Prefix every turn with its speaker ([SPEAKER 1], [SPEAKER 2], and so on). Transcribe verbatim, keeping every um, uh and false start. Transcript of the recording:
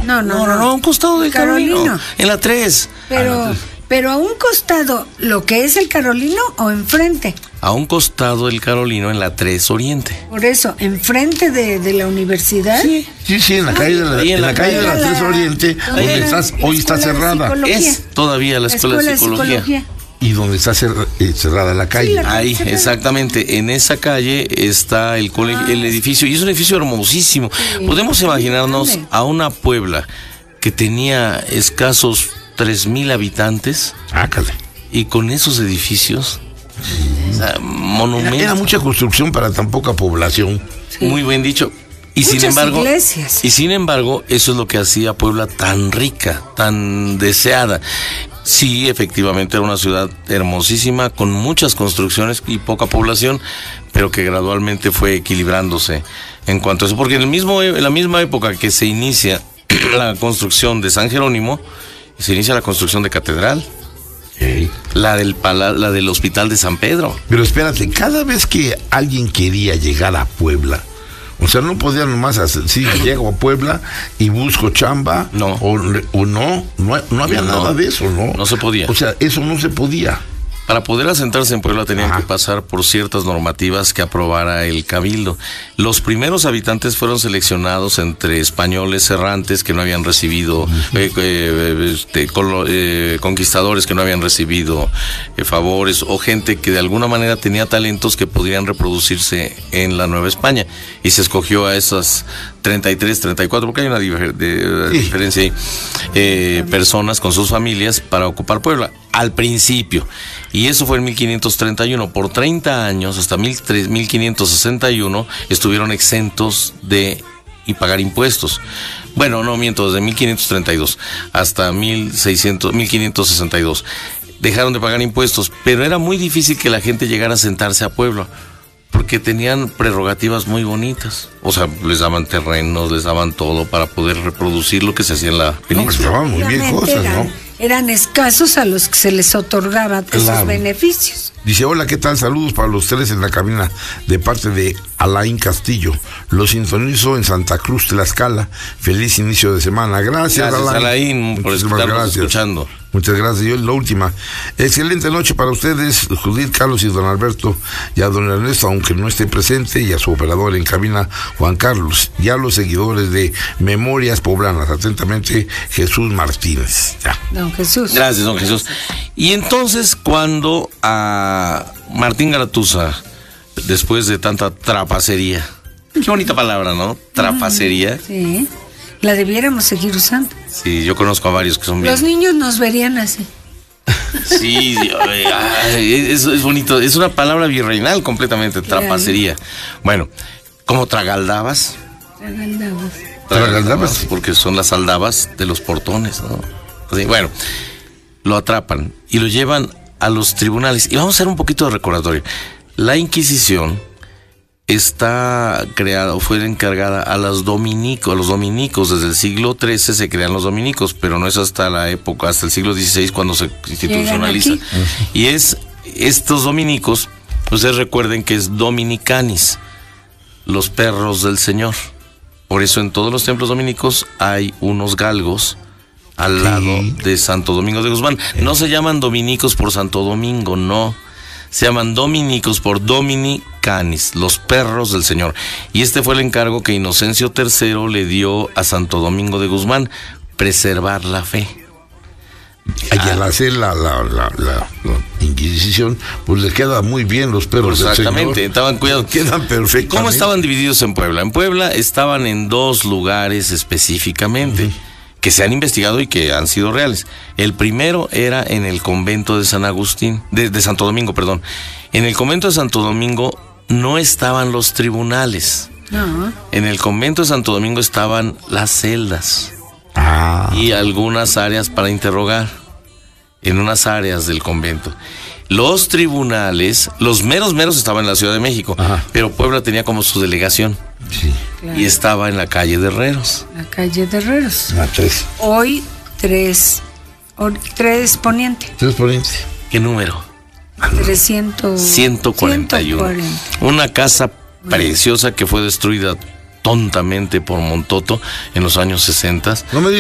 [SPEAKER 1] No, no,
[SPEAKER 2] no, no, no a un costado del Carolino. Carolino. En la tres.
[SPEAKER 1] Pero,
[SPEAKER 2] ah,
[SPEAKER 1] pero a un costado, ¿lo que es el Carolino o enfrente?
[SPEAKER 2] A un costado del Carolino en la tres Oriente.
[SPEAKER 1] Por eso, enfrente de, de la universidad.
[SPEAKER 3] Sí, sí, sí, en la calle de la, en en la, la calle de la tres Oriente, donde estás, hoy está cerrada.
[SPEAKER 2] Es todavía la escuela, la escuela de psicología. De psicología.
[SPEAKER 3] Y donde está cerrada la calle. Sí, la
[SPEAKER 2] Ahí, cerrada. Exactamente. En esa calle está el colegio, ah, el edificio, y es un edificio hermosísimo. Sí, Podemos imaginarnos grande. A una Puebla que tenía escasos tres mil habitantes.
[SPEAKER 3] Ácale.
[SPEAKER 2] Y con esos edificios. O sea, monumentos.
[SPEAKER 3] Era, era mucha construcción para tan poca población.
[SPEAKER 2] Sí. Muy bien dicho. Y
[SPEAKER 1] Muchas
[SPEAKER 2] sin embargo,
[SPEAKER 1] iglesias.
[SPEAKER 2] y sin embargo, eso es lo que hacía Puebla tan rica, tan deseada. Sí, efectivamente era una ciudad hermosísima, con muchas construcciones y poca población, pero que gradualmente fue equilibrándose en cuanto a eso. Porque en el mismo, en la misma época que se inicia la construcción de San Jerónimo, se inicia la construcción de Catedral. Okay. La del pala, la del Hospital de San Pedro.
[SPEAKER 3] Pero espérate, cada vez que alguien quería llegar a Puebla, o sea, no podía nomás hacer, sí, llego a Puebla y busco chamba,
[SPEAKER 2] no,
[SPEAKER 3] o, o no, no, no había no, nada de eso, ¿no?
[SPEAKER 2] No se podía.
[SPEAKER 3] O sea, eso no se podía.
[SPEAKER 2] Para poder asentarse en Puebla tenían Ajá. que pasar por ciertas normativas que aprobara el Cabildo. Los primeros habitantes fueron seleccionados entre españoles errantes que no habían recibido, eh, eh, este, colo, eh, conquistadores que no habían recibido eh, favores, o gente que de alguna manera tenía talentos que podrían reproducirse en la Nueva España. Y se escogió a esas treinta y tres, treinta y cuatro, porque hay una difer- de, sí. diferencia ahí, eh, personas con sus familias para ocupar Puebla. Al principio, y eso fue en mil quinientos treinta y uno, por treinta años, hasta mil quinientos sesenta y uno, estuvieron exentos de y pagar impuestos. Bueno, no miento, desde mil quinientos treinta y dos hasta mil quinientos sesenta y dos, dejaron de pagar impuestos, pero era muy difícil que la gente llegara a sentarse a Puebla, porque tenían prerrogativas muy bonitas. O sea, les daban terrenos, les daban todo para poder reproducir lo que se hacía en la península.
[SPEAKER 3] No, muy bien cosas, ¿no?
[SPEAKER 1] Eran escasos a los que se les otorgaban claro. esos beneficios.
[SPEAKER 3] Dice, hola, ¿qué tal? Saludos para los tres en la cabina de parte de Alain Castillo. Los sintonizo en Santa Cruz, Tlaxcala. Feliz inicio de semana. Gracias,
[SPEAKER 2] gracias
[SPEAKER 3] Alain.
[SPEAKER 2] Alain, por estarnos escuchando.
[SPEAKER 3] Muchas gracias. Yo la última. Excelente noche para ustedes, Judith, Carlos y don Alberto, y a don Ernesto, aunque no esté presente, y a su operador en cabina, Juan Carlos, y a los seguidores de Memorias Poblanas. Atentamente, Jesús Martínez. Ya.
[SPEAKER 1] Don Jesús.
[SPEAKER 2] Gracias, don Jesús. Y entonces, cuando a Martín Garatuza, después de tanta trapacería, qué bonita palabra, ¿no? Trapacería.
[SPEAKER 1] Sí. La debiéramos seguir usando.
[SPEAKER 2] Sí, yo conozco a varios que son bien.
[SPEAKER 1] Los niños nos verían así.
[SPEAKER 2] Sí, ay, es, es bonito. Es una palabra virreinal completamente, claro. Trapacería. Bueno, ¿cómo tragaldabas?
[SPEAKER 1] Tragaldabas.
[SPEAKER 2] Tragaldabas, porque son las aldabas de los portones, ¿no? Así, bueno, lo atrapan y lo llevan a los tribunales. Y vamos a hacer un poquito de recordatorio. La Inquisición está creada o fue encargada a los dominicos, a los dominicos. Desde el siglo trece se crean los dominicos, pero no es hasta la época, hasta el siglo dieciséis cuando se institucionaliza. Y es estos dominicos, ustedes recuerden que es Dominicanis, los perros del Señor. Por eso en todos los templos dominicos hay unos galgos al lado de Santo Domingo de Guzmán. No se llaman dominicos por Santo Domingo, no. Se llaman dominicos por Dominicanis, los perros del Señor. Y este fue el encargo que Inocencio tercero le dio a Santo Domingo de Guzmán, preservar la fe.
[SPEAKER 3] Y al hacer la, la, la, la, la Inquisición, pues le queda muy bien los perros del Señor.
[SPEAKER 2] Exactamente, estaban cuidados.
[SPEAKER 3] Quedan perfectamente.
[SPEAKER 2] ¿Cómo estaban divididos en Puebla? En Puebla estaban en dos lugares específicamente, uh-huh. que se han investigado y que han sido reales. El primero era en el convento de San Agustín, de, de Santo Domingo, perdón. En el convento de Santo Domingo no estaban los tribunales.
[SPEAKER 1] No.
[SPEAKER 2] En el convento de Santo Domingo estaban las celdas.
[SPEAKER 3] Ah.
[SPEAKER 2] Y algunas áreas para interrogar, en unas áreas del convento. Los tribunales, los meros meros estaban en la Ciudad de México, Ajá. pero Puebla tenía como su delegación.
[SPEAKER 3] Sí.
[SPEAKER 2] Claro. Y estaba en la calle de Herreros.
[SPEAKER 1] La calle de Herreros.
[SPEAKER 3] Ah, tres.
[SPEAKER 1] Hoy tres, o, tres poniente.
[SPEAKER 3] Tres poniente.
[SPEAKER 2] ¿Qué número?
[SPEAKER 1] trescientos.
[SPEAKER 2] ciento cuarenta y uno. ciento cuarenta. Una casa preciosa que fue destruida tontamente por Montoto en los años sesenta.
[SPEAKER 3] No me